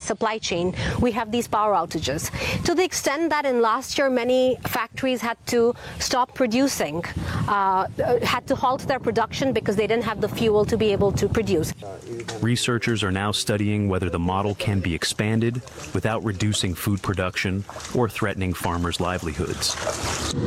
supply chain, we have these power outages. To the extent that in last year many factories had to stop producing, had to halt their production because they didn't have the fuel to be able to produce. Researchers are now studying whether the model can be expanded without reducing food production or threatening farmers' livelihoods.